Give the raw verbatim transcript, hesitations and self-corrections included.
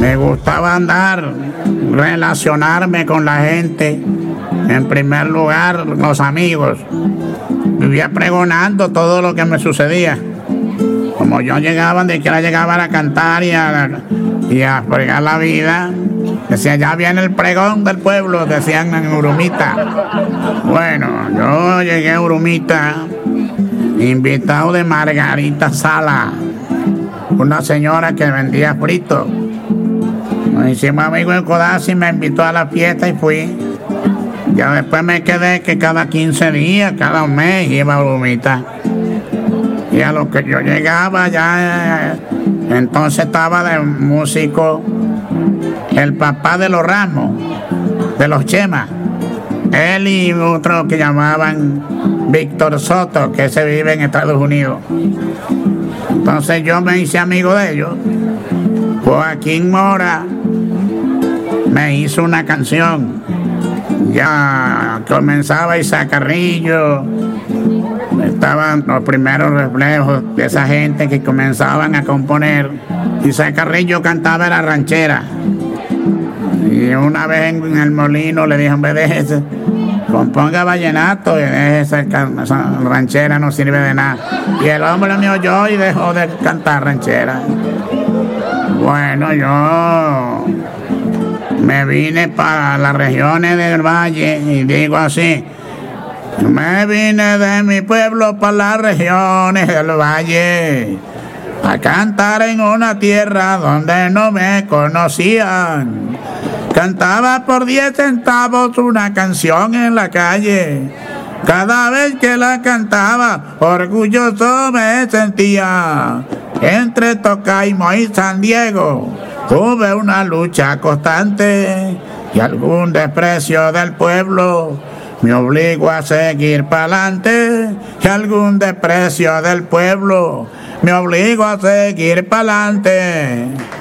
Me gustaba andar, relacionarme con la gente. En primer lugar, los amigos. Vivía pregonando todo lo que me sucedía. Como yo llegaba, de que era llegaba a cantar y a, y a fregar la vida, decía, ya viene el pregón del pueblo, decían en Urumita. Bueno, yo llegué a Urumita, invitado de Margarita Sala, una señora que vendía frito. Nos hicimos amigos en Codazzi y me invitó a la fiesta y fui. Ya después me quedé que cada quince días, cada mes iba a Urumita. Y a lo que yo llegaba ya, entonces estaba de músico el papá de los Ramos, de los Chemas. Él y otro que llamaban Víctor Soto, que se vive en Estados Unidos. Entonces yo me hice amigo de ellos. Joaquín Mora me hizo una canción. Ya comenzaba Isaac Carrillo. Estaban los primeros reflejos de esa gente que comenzaban a componer. Isaac Carrillo cantaba la ranchera. Y una vez en el molino le dije, hombre, déjese, componga vallenato, y esa, esa ranchera no sirve de nada. Y el hombre me oyó y dejó de cantar ranchera. Bueno, yo me vine para las regiones del valle y digo así, me vine de mi pueblo para las regiones del valle a cantar en una tierra donde no me conocían. Cantaba por diez centavos una canción en la calle. Cada vez que la cantaba, orgulloso me sentía. Entre Tocaimo y San Diego tuve una lucha constante y algún desprecio del pueblo me obligó a seguir pa'lante. Y algún desprecio del pueblo me obligó a seguir pa'lante.